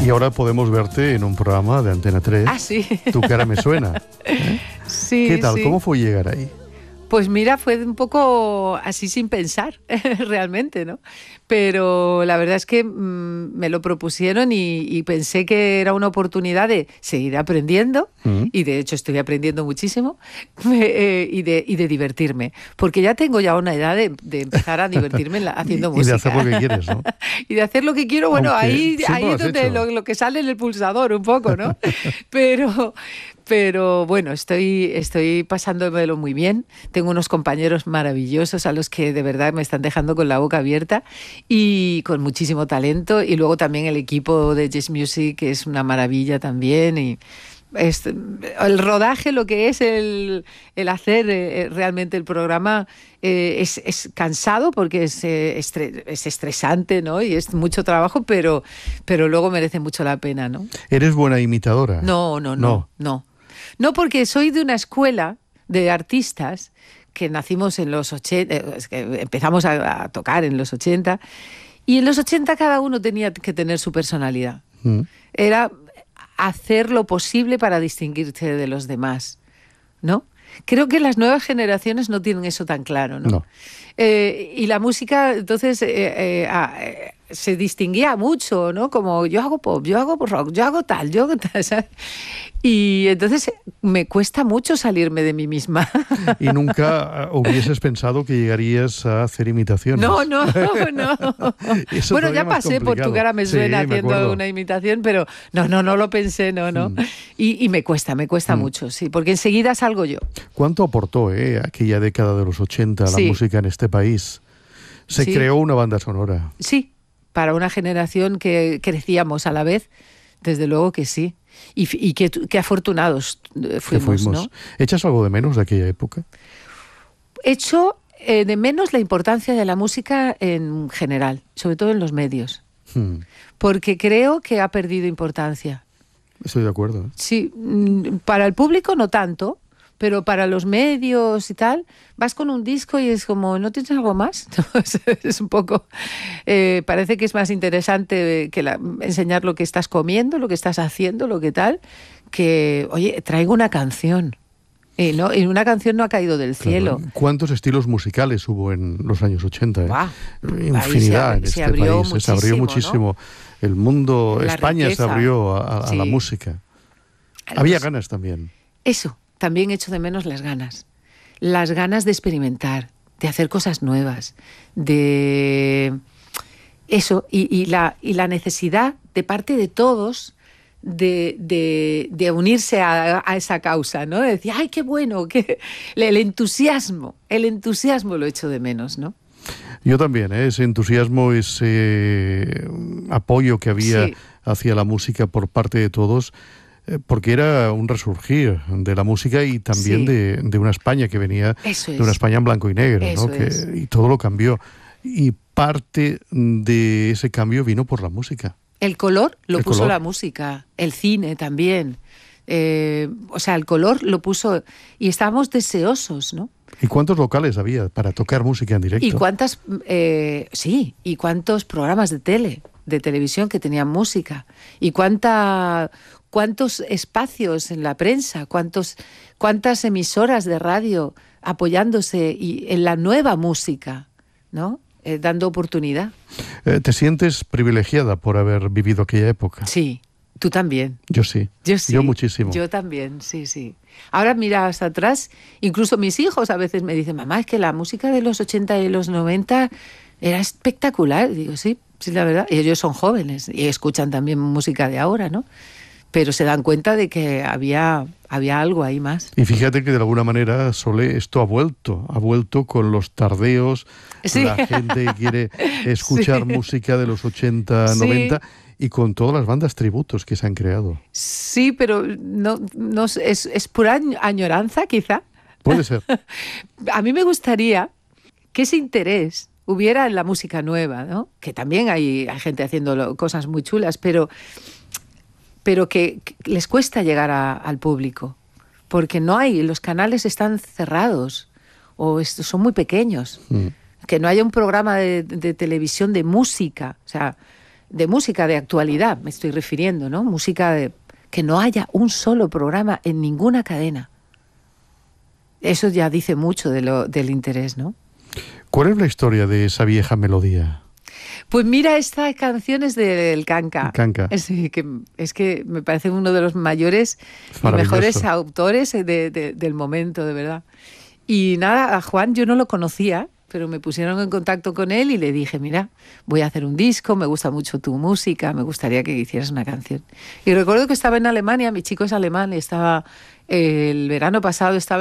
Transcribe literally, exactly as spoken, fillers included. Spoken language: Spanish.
Y ahora podemos verte en un programa de Antena tres. Ah, sí. Tu cara me suena. ¿Eh? Sí, ¿Qué tal? sí. ¿Cómo fue llegar ahí? Pues mira, fue un poco así sin pensar, realmente, ¿no? Pero la verdad es que mmm, me lo propusieron y, y pensé que era una oportunidad de seguir aprendiendo, mm. y de hecho estoy aprendiendo muchísimo, eh, y, de, y de divertirme. Porque ya tengo ya una edad de, de empezar a divertirme la, haciendo y, música. Y de hacer lo que quieres, ¿no? Y de hacer lo que quiero, bueno, Aunque ahí, ahí es donde lo, lo que sale en el pulsador un poco, ¿no? Pero... Pero bueno, estoy, estoy pasándomelo muy bien. Tengo unos compañeros maravillosos a los que de verdad me están dejando con la boca abierta y con muchísimo talento. Y luego también el equipo de Jazz Music, que es una maravilla también. Y es, el rodaje, lo que es el, el hacer eh, realmente el programa, eh, es, es cansado porque es, eh, estre, es estresante, ¿no? Y es mucho trabajo, pero, pero luego merece mucho la pena, ¿no? ¿Eres buena imitadora? No, no, no, no. no. No, porque soy de una escuela de artistas que nacimos en los ochenta, que empezamos a, a tocar en los ochenta, y en los ochenta cada uno tenía que tener su personalidad. Mm. Era hacer lo posible para distinguirse de los demás, ¿no? Creo que las nuevas generaciones no tienen eso tan claro, ¿no? No. Eh, y la música, entonces, eh, eh, eh, se distinguía mucho, ¿no? Como yo hago pop, yo hago rock, yo hago tal, yo hago tal, ¿sabes? Y entonces me cuesta mucho salirme de mí misma. ¿Y nunca hubieses pensado que llegarías a hacer imitaciones? No, no, no. Bueno, ya pasé por Tu cara me suena, sí, haciendo me una imitación, pero no, no, no lo pensé, no, no. Mm. Y, y me cuesta, me cuesta mm. mucho, sí, porque enseguida salgo yo. ¿Cuánto aportó eh, aquella década de los ochenta a la sí. música en este país? Se sí. creó una banda sonora. Sí, para una generación que crecíamos a la vez, desde luego que sí. Y, y qué, qué afortunados fuimos, ¿Qué fuimos? ¿no? ¿Echas algo de menos de aquella época? Echo eh, de menos la importancia de la música en general, sobre todo en los medios. Hmm. Porque creo que ha perdido importancia. Estoy de acuerdo. Sí, para el público no tanto, pero para los medios y tal, vas con un disco y es como, ¿no tienes algo más? Es un poco, eh, parece que es más interesante que la, enseñar lo que estás comiendo, lo que estás haciendo, lo que tal, que, oye, traigo una canción. Y, no, y una canción no ha caído del cielo. Claro. ¿Cuántos estilos musicales hubo en los años ochenta? Eh? Wow. Infinidad se, en se este abrió país. Se abrió muchísimo. ¿No? El mundo, la España riqueza. se abrió a, a, sí. a la música. Pues, había ganas también. Eso. También echo de menos las ganas, las ganas de experimentar, de hacer cosas nuevas, de eso, y, y, la, y la necesidad de parte de todos de, de, de unirse a, a esa causa, ¿no? De decir, ¡ay, qué bueno! Qué... El entusiasmo, el entusiasmo lo echo de menos, ¿no? Yo también, ¿eh? Ese entusiasmo, ese apoyo que había sí. hacia la música por parte de todos, porque era un resurgir de la música y también sí. de, de una España que venía Eso de es. una España en blanco y negro, Eso ¿no? Que, es. y todo lo cambió. Y parte de ese cambio vino por la música. El color lo el puso color. la música, el cine también. Eh, o sea, el color lo puso y estábamos deseosos, ¿no? ¿Y cuántos locales había para tocar música en directo? Y cuántas, eh, sí, y cuántos programas de tele, de televisión que tenían música. Y cuánta... cuántos espacios en la prensa, cuántos, cuántas emisoras de radio apoyándose y en la nueva música, ¿no? Eh, dando oportunidad. Eh, ¿Te sientes privilegiada por haber vivido aquella época? Sí, tú también. Yo sí. Yo sí. Yo muchísimo. Yo también, sí, sí. Ahora mira hacia atrás, incluso mis hijos a veces me dicen, mamá, es que la música de los ochenta y los noventa era espectacular. Y digo, sí, sí, la verdad. Y ellos son jóvenes y escuchan también música de ahora, ¿no? Pero se dan cuenta de que había, había algo ahí más. Y fíjate que de alguna manera, Sole, esto ha vuelto, ha vuelto con los tardeos, sí. la gente quiere escuchar sí. música de los ochenta, sí. noventa, y con todas las bandas tributos que se han creado. Sí, pero no, no es, es pura añoranza, quizá. Puede ser. A mí me gustaría que ese interés hubiera en la música nueva, ¿no? Que también hay, hay gente haciendo cosas muy chulas, pero... pero que, que les cuesta llegar a, al público, porque no hay, los canales están cerrados o estos son muy pequeños. Mm. Que no haya un programa de, de televisión de música, o sea, de música de actualidad, me estoy refiriendo, ¿no? Música de, que no haya un solo programa en ninguna cadena. Eso ya dice mucho de lo, del interés, ¿no? ¿Cuál es la historia de esa vieja melodía? Pues mira, esta canción es del Canca. Canca. Es, que, es que me parece uno de los mayores y mejores autores de, de, del momento, de verdad. Y nada, a Juan yo no lo conocía, pero me pusieron en contacto con él y le dije, mira, voy a hacer un disco, me gusta mucho tu música, me gustaría que hicieras una canción. Y recuerdo que estaba en Alemania, mi chico es alemán, y estaba, eh, el verano pasado estaba